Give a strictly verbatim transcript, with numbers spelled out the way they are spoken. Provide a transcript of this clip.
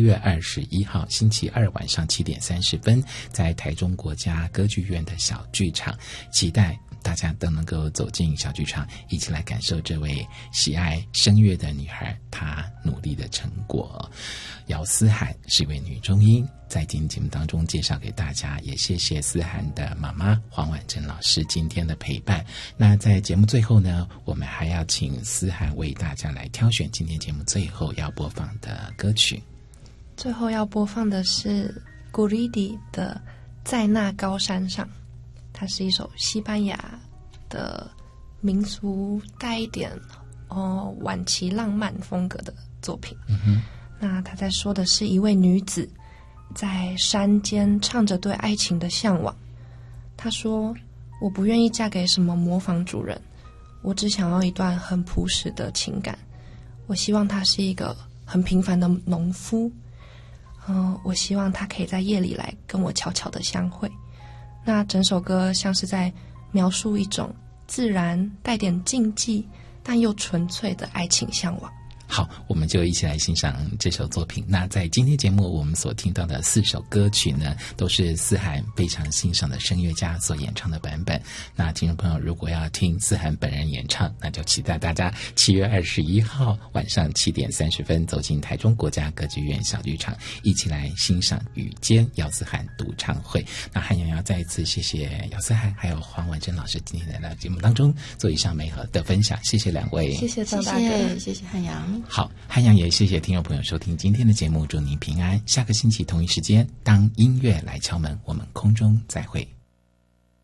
月二十一号星期二晚上七点三十分，在台中国家歌剧院的小剧场，期待大家都能够走进小剧场，一起来感受这位喜爱声乐的女孩她努力的成果。姚思涵是一位女中音，在今天节目当中介绍给大家，也谢谢思涵的妈妈黄婉珍老师今天的陪伴。那在节目最后呢，我们还要请思涵为大家来挑选今天节目最后要播放的歌曲。 最后要播放的是古里迪的《在那高山上》，它是一首西班牙的民俗带一点哦晚期浪漫风格的作品。 嗯哼， 那他在说的是一位女子在山间唱着对爱情的向往。她说，我不愿意嫁给什么模仿主人，我只想要一段很朴实的情感。我希望他是一个很平凡的农夫，嗯，我希望他可以在夜里来跟我悄悄的相会。那整首歌像是在描述一种自然带点禁忌但又纯粹的爱情向往。 好，我们就一起来欣赏这首作品。那在今天节目我们所听到的四首歌曲呢，都是思涵非常欣赏的声乐家所演唱的版本。那听众朋友如果要听思涵本人演唱，那就期待大家七月二十一号晚上七点三十分走进台中国家歌剧院小剧场，一起来欣赏雨间姚思涵独唱会。那汉阳要再一次谢谢姚思涵还有黄婉珍老师今天在节目当中做以上美好的分享，谢谢两位。 谢谢张大哥， 谢谢谢谢汉阳。 好，汉阳也谢谢听众朋友收听今天的节目，祝您平安。下个星期同一时间，当音乐来敲门，我们空中再会。